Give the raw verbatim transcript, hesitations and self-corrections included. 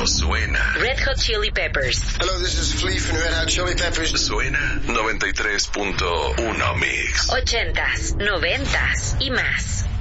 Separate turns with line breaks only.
No suena.
Red Hot Chili Peppers.
Hello, this is Flea from Red Hot Chili Peppers.
Suena noventa y tres punto uno Mix.
Ochentas, noventas y más.